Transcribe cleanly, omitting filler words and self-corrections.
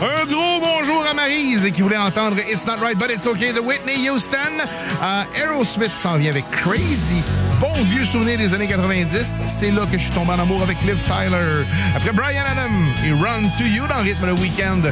Un gros bonjour à Maryse qui voulait entendre It's Not Right But It's Okay de Whitney Houston. Aerosmith s'en vient avec Crazy. Bon vieux souvenir des années 90. C'est là que je suis tombé en amour avec Liv Tyler. Après Bryan Adams et Run to You dans Rythme le Week-end.